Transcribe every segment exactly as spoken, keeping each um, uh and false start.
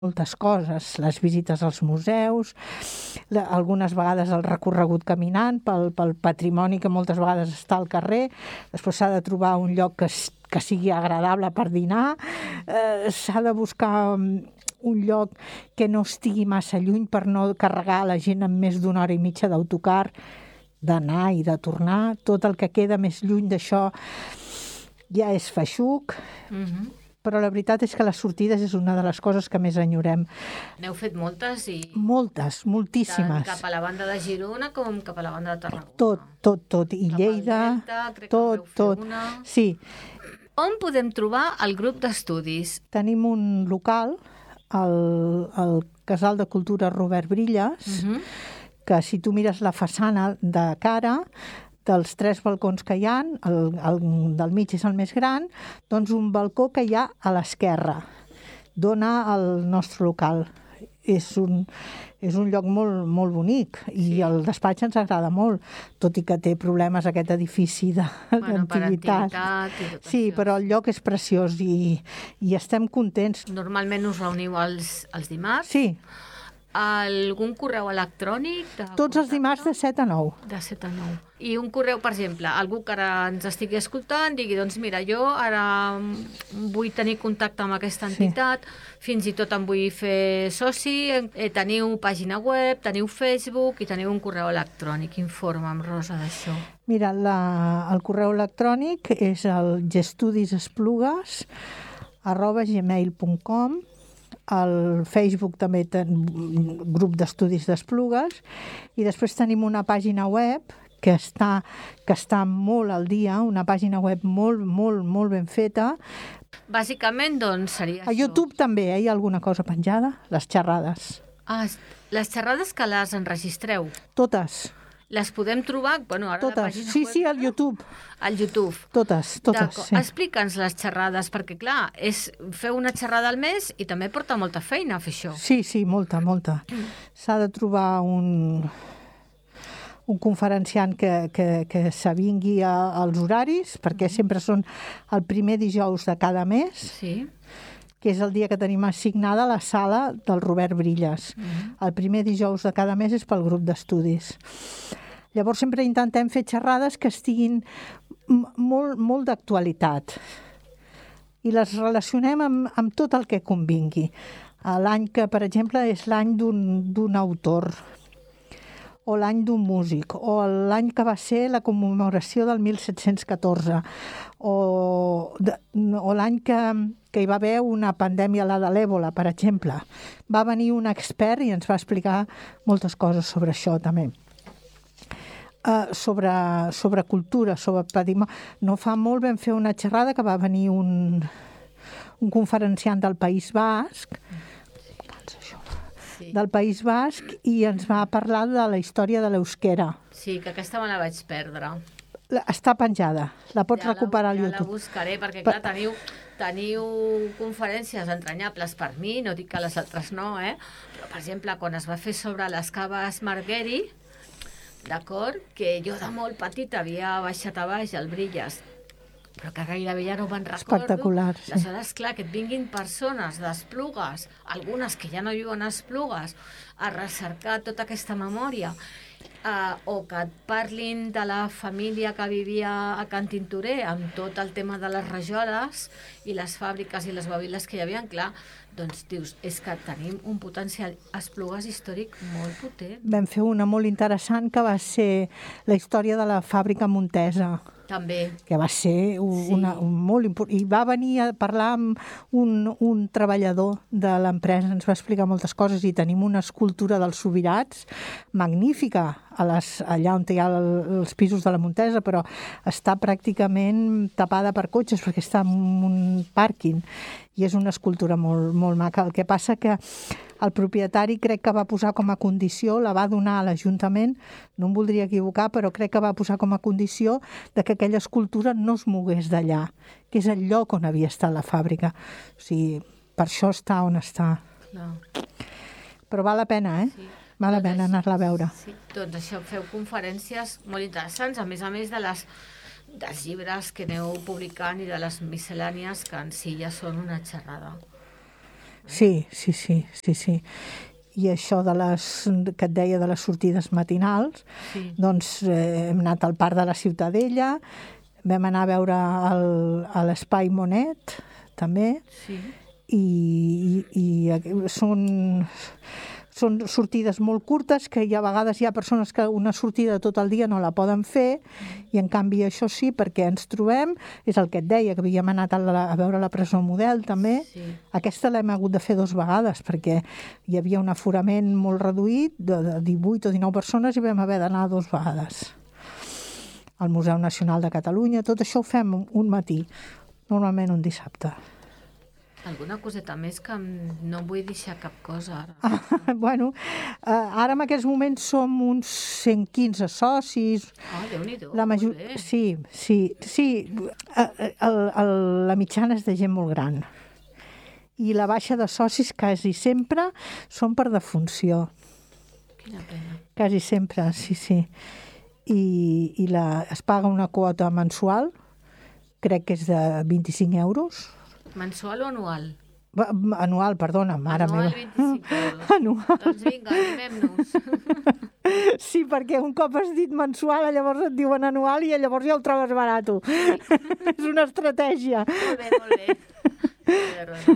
moltes coses, les visites als museus, algunes vegades el recorregut caminant pel, pel patrimoni que moltes vegades està al carrer, després s'ha de trobar un lloc que, que sigui agradable per dinar, eh, s'ha de buscar un lloc que no estigui massa lluny per no carregar la gent amb més d'una hora i mitja d'autocar, d'anar i de tornar. Tot el que queda més lluny d'això ja és feixuc. Mm-hmm. Però la veritat és que les sortides és una de les coses que més enyorem. N'heu fet moltes? I... Moltes, moltíssimes. Tant cap a la banda de Girona com cap a la banda de Tarragona. Tot, tot, tot. I cap Lleida, Delta, crec tot, que tot. Una... Sí. On podem trobar el grup d'estudis? Tenim un local, el, el Casal de Cultura Robert Brillas, uh-huh. que si tu mires la façana de cara, dels tres balcons que hi ha, el, el del mig és el més gran, doncs un balcó que hi ha a l'esquerra dona al nostre local. És un, és un lloc molt, molt bonic i sí. El despatx ens agrada molt, tot i que té problemes aquest edifici d'antiguitat. Bueno, sí, però el lloc és preciós i, i estem contents. Normalment us reuniu els, els dimarts? Sí. Algun correu electrònic? Tots els dimarts de set a nou. De set a nou. I un correu, per exemple, algú que ara ens estigui escoltant, digui, doncs mira, jo ara vull tenir contacte amb aquesta entitat, sí. Fins i tot em vull fer soci, eh, teniu pàgina web, teniu Facebook i teniu un correu electrònic. Informa'm, Rosa, d'això. Mira, la, el correu electrònic és el gestudisesplugues arroba gmail punt com. Al Facebook també tenim un grup d'estudis d'Esplugues i després tenim una pàgina web que està, que està molt al dia, una pàgina web molt, molt, molt ben feta. Bàsicament, doncs, seria a YouTube això. També hi ha alguna cosa penjada, les xerrades. Ah, les xerrades que les enregistreu? Totes. Les podem trobar, bueno, ara totes. La pàgina sí, web... Sí, al YouTube. Al YouTube. Totes, totes, sí. Explica'ns les xerrades, perquè clar, és fer una xerrada al mes i també porta molta feina fer això. Sí, sí, molta, molta. S'ha de trobar un, un conferenciant que, que, que s'avingui als horaris, perquè sempre són el primer dijous de cada mes. Sí. Que és el dia que tenim assignada la sala del Robert Brillas. Uh-huh. El primer dijous de cada mes és pel grup d'estudis. Llavors sempre intentem fer xerrades que estiguin molt, molt d'actualitat i les relacionem amb, amb tot el que convingui. L'any que, per exemple, és l'any d'un autor, o l'any d'un músic, o l'any que va ser la commemoració del mil set-cents catorze, o, de, o l'any que, que hi va haver una pandèmia, la de l'èbola, per exemple. Va venir un expert i ens va explicar moltes coses sobre això, també. Uh, sobre, sobre cultura, sobre patrimoni. No fa molt vam fer una xerrada que va venir un, un conferenciant del País Basc, sí. del País Basc, i ens va parlar de la història de l'euskera. Sí, que aquesta me la vaig perdre. Està penjada, la pots ja recuperar la, al YouTube. Ja la buscaré, perquè clar, teniu, teniu conferències entranyables per mi, no dic que les altres no, eh? Però, per exemple, quan es va fer sobre les caves Margueri, d'acord? Que jo de molt petit havia baixat a baix al Brillas, però que gairebé ja no me'n recordo. Espectacular, sí. Aleshores, clar, que et vinguin persones d'Esplugues, algunes que ja no viuen a Esplugues, a recercar tota aquesta memòria, uh, o que et parlin de la família que vivia a Can Tintorer amb tot el tema de les rajoles i les fàbriques i les babiles que hi havia, clar, doncs dius, és que tenim un potencial Esplugues històric molt potent. Vam fer una molt interessant que va ser la història de la fàbrica Montesa. També. Que va ser una, sí. un molt important. I va venir a parlar amb un, un treballador de l'empresa, ens va explicar moltes coses i tenim una escultura dels Subirats magnífica a les, allà on hi ha el, els pisos de la Montesa, però està pràcticament tapada per cotxes perquè està en un pàrquing i és una escultura molt, molt maca. El que passa que el propietari crec que va posar com a condició, la va donar a l'Ajuntament, no em voldria equivocar, però crec que va posar com a condició de que aquella escultura no es mogués d'allà, que és el lloc on havia estat la fàbrica. O sigui, per això està on està. No. Però val la pena, eh? Sí. Val la pena anar-la a veure. Sí, doncs això, feu conferències molt interessants, a més a més de les dels llibres que aneu publicant i de les miscel·lànies que en si ja són una xerrada. Sí, sí, sí, sí, sí. I això de les, que et deia de les sortides matinals, sí. Doncs eh, hem anat al Parc de la Ciutadella, vam anar a veure el, a l'Espai Monet, també, sí. i, i, i són, són sortides molt curtes, que hi ha a vegades hi ha persones que una sortida tot el dia no la poden fer, i en canvi això sí, perquè ens trobem, és el que et deia, que havíem anat a, la, a veure la presó model també, sí. Aquesta l'hem hagut de fer dues vegades, perquè hi havia un aforament molt reduït, de, de divuit o dinou persones, i vam haver d'anar dues vegades. Al Museu Nacional de Catalunya, tot això ho fem un matí, normalment un dissabte. Alguna coseta més que no vull deixar cap cosa ara. Ah, bueno, ara en aquests moments som uns cent quinze socis. Ah, Déu-n'hi-do, la major... molt bé. Sí, sí, sí. El, el, la mitjana és de gent molt gran. I la baixa de socis quasi sempre són per defunció. Quina pena. Quasi sempre, sí, sí. I, i la, es paga una quota mensual, crec que és de vint-i-cinc euros. Mensual o anual? Anual, perdona, mare anual, meva. vint-i-cinc euros. Anual. Doncs vinga, animem-nos. Sí, perquè un cop has dit mensual, llavors et diuen anual i llavors ja ho trobes barat. Sí. És una estratègia. Molt bé, molt bé.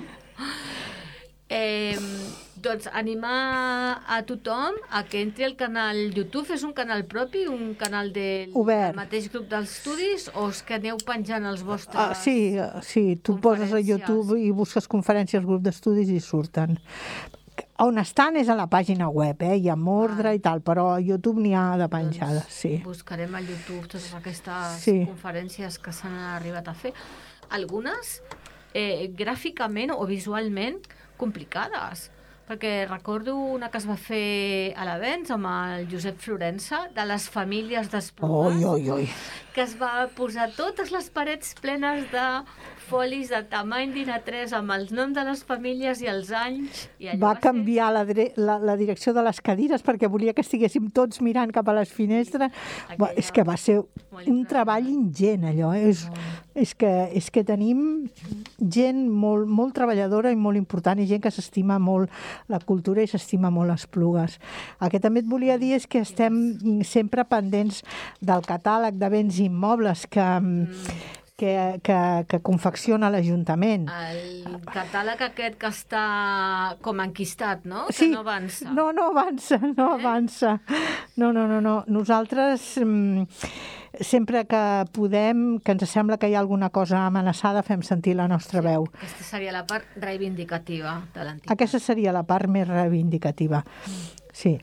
Eh, doncs animar a tothom a que entri al canal YouTube. És un canal propi, un canal del, del mateix grup d'estudis, o és que aneu penjant els vostres ah, sí, sí, tu poses a YouTube i busques conferències grup d'estudis i surten. On estan és a la pàgina web, eh? Hi ha Mordre ah. i tal, però a YouTube n'hi ha de penjades, doncs sí. Buscarem al YouTube totes aquestes sí. conferències que s'han arribat a fer. Algunes, eh, gràficament o visualment, complicades, perquè recordo una que es va fer a l'Avenç amb el Josep Florença, de les famílies d'Esplugues, oi, oi, oi. que es va posar totes les parets plenes de folis de tamany d'I N A tres amb els noms de les famílies i els anys. I allò va, va canviar ser... la, la, la direcció de les cadires perquè volia que estiguéssim tots mirant cap a les finestres. Sí, va, és que va ser un treball ingent, allò. Eh? És, és, que, és que tenim gent molt, molt treballadora i molt important, i gent que s'estima molt la cultura i s'estima molt Esplugues. El que també et volia dir és que estem sempre pendents del catàleg de béns immobles que... Mm. Que, que, que confecciona l'Ajuntament. El catàleg aquest que està com enquistat, no? Sí. Que no avança. No, no avança, no eh? avança. No, no, no, no. Nosaltres, mm, sempre que podem, que ens sembla que hi ha alguna cosa amenaçada, fem sentir la nostra sí, veu. Aquesta seria la part reivindicativa de l'entitat. Aquesta seria la part més reivindicativa, sí.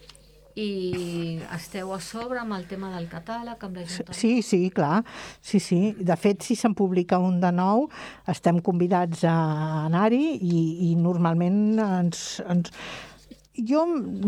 I esteu a sobre amb el tema del catàleg, amb l'Ajuntament? Sí, sí, clar. Sí, sí. De fet, si se'n publica un de nou, estem convidats a anar-hi i, i normalment ens, ens... Jo,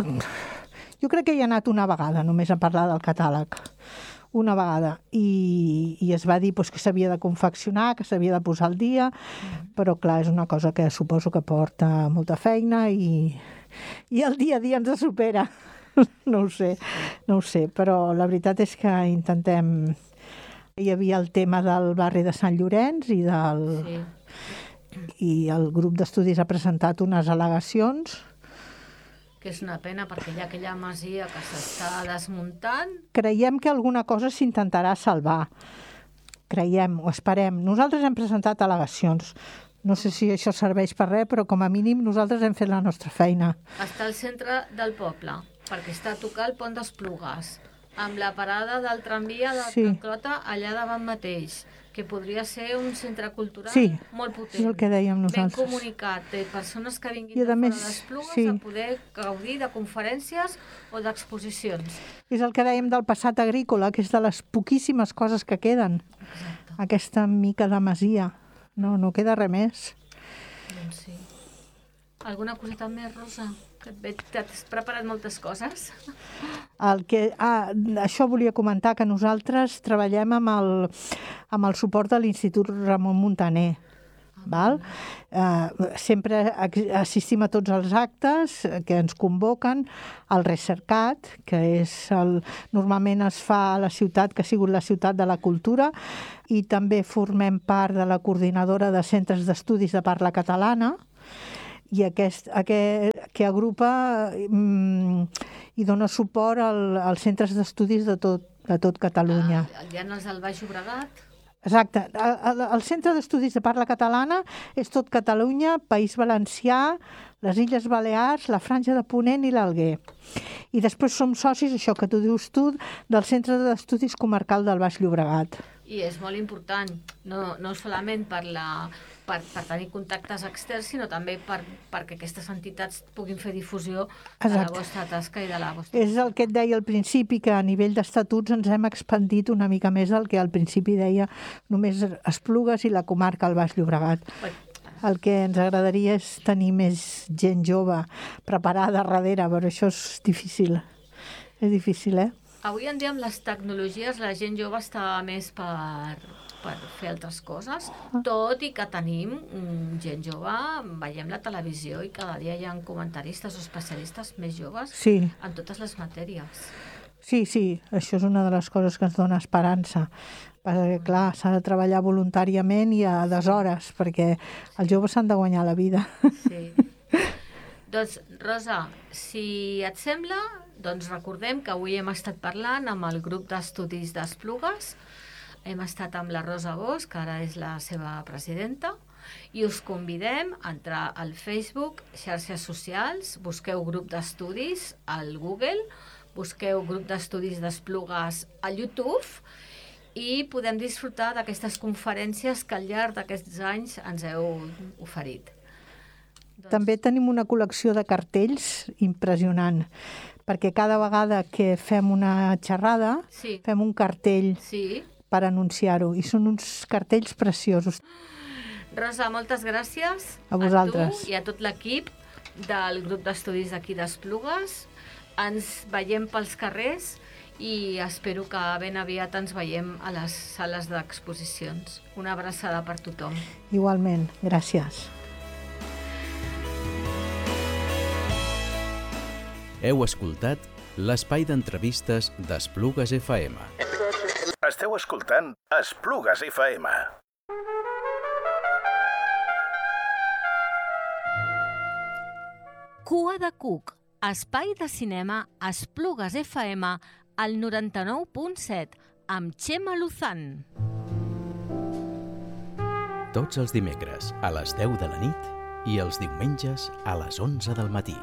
jo crec que hi he anat una vegada només a parlar del catàleg. Una vegada. I, i es va dir pues, que s'havia de confeccionar, que s'havia de posar al dia, mm. però clar, és una cosa que suposo que porta molta feina i, i el dia a dia ens supera. No ho sé, no ho sé, però la veritat és que intentem... Hi havia el tema del barri de Sant Llorenç i del... Sí. I el grup d'estudis ha presentat unes al·legacions. Que és una pena, perquè hi ha aquella masia que s'està desmuntant. Creiem que alguna cosa s'intentarà salvar. Creiem, o esperem. Nosaltres hem presentat al·legacions. No sé si això serveix per res, però com a mínim nosaltres hem fet la nostra feina. Està al centre del poble, perquè està a tocar el pont d'Esplugues, amb la parada del tramvia de sí. Can Clota allà davant mateix, que podria ser un centre cultural sí, molt potent. És el que dèiem nosaltres. Ben comunicat, de persones que vinguin de fora d'Esplugues sí. a poder gaudir de conferències o d'exposicions. És el que dèiem del passat agrícola, que és de les poquíssimes coses que queden. Exacte. Aquesta mica de masia. No, no queda res més. Doncs sí. Alguna coseta més, Rosa? Que t'has preparat moltes coses. El que, ah, això volia comentar, que nosaltres treballem amb el, amb el suport de l'Institut Ramon Muntaner. Val? Uh, sempre assistim a tots els actes que ens convoquen, el Recercat, que és el, normalment es fa a la ciutat que ha sigut la ciutat de la cultura, i també formem part de la coordinadora de centres d'estudis de parla catalana, i aquest, aquest, que agrupa mm, i dona suport al, als centres d'estudis de tot, de tot Catalunya. Ah, hi ha els del Baix Llobregat? Exacte. El, el, el Centre d'Estudis de Parla Catalana és tot Catalunya, País Valencià, les Illes Balears, la Franja de Ponent i l'Alguer. I després som socis, això que tu dius tu, del Centre d'Estudis Comarcal del Baix Llobregat. I és molt important, no, no solament per, la, per, per tenir contactes externs, sinó també per, perquè aquestes entitats puguin fer difusió de la Exacte. vostra tasca i de la vostra... És el que et deia al principi, que a nivell d'estatuts ens hem expandit una mica més del que al principi deia només Esplugues i la comarca del Baix Llobregat. El que ens agradaria és tenir més gent jove preparada darrere, però això és difícil. És difícil, eh? Avui en dia amb les tecnologies la gent jove està més per, per fer altres coses, tot i que tenim mm, gent jove, veiem la televisió i cada dia hi ha comentaristes o especialistes més joves Sí. en totes les matèries. Sí, sí, això és una de les coses que ens dona esperança. Perquè, clar, s'ha de treballar voluntàriament i a deshores, perquè els joves s'han de guanyar la vida. Sí. Doncs, Rosa, si et sembla, doncs recordem que avui hem estat parlant amb el grup d'estudis d'Esplugues, hem estat amb la Rosa Bosch, que ara és la seva presidenta, i us convidem a entrar al Facebook, xarxes socials, busqueu grup d'estudis al Google, busqueu grup d'estudis d'Esplugues a YouTube i podem disfrutar d'aquestes conferències que al llarg d'aquests anys ens heu oferit. Doncs... També tenim una col·lecció de cartells impressionant, perquè cada vegada que fem una xerrada sí. fem un cartell sí. per anunciar-ho, i són uns cartells preciosos. Rosa, moltes gràcies a vosaltres a tu i a tot l'equip del grup d'estudis d'aquí d'Esplugues. Ens veiem pels carrers i espero que ben aviat ens veiem a les sales d'exposicions. Una abraçada per tothom. Igualment, gràcies. Heu escoltat l'espai d'entrevistes d'Esplugues F M. Esteu escoltant Esplugues F M. Cua de Cuc, espai de cinema Esplugues F M al noranta-nou punt set amb Txema Luzán. Tots els dimecres a les deu de la nit i els diumenges a les onze del matí.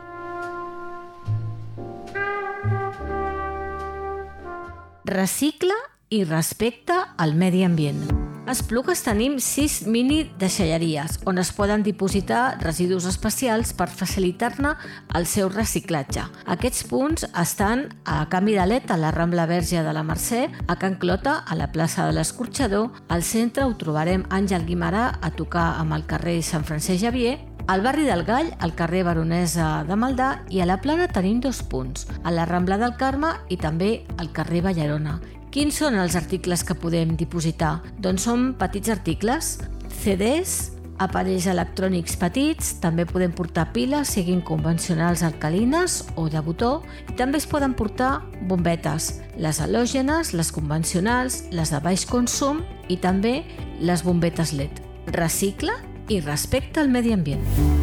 Recicla i respecta el medi ambient. A Esplugues tenim sis mini deixalleries on es poden dipositar residus especials per facilitar-ne el seu reciclatge. Aquests punts estan a Can Vidalet, a la Rambla Verge de la Mercè, a Can Clota, a la plaça de l'Escorxador, al centre ho trobarem Àngel Guimarà a tocar amb el carrer Sant Francesc Xavier, al barri del Gall, al carrer Baronesa de Maldà, i a la Plana tenim dos punts, a la Rambla del Carme i també al carrer Ballarona. Quins són els articles que podem dipositar? Doncs són petits articles, C Ds, aparells electrònics petits, també podem portar piles, siguin convencionals alcalines o de botó, i també es poden portar bombetes, les halògenes, les convencionals, les de baix consum i també les bombetes L E D. Recicla i respecta el medi ambient.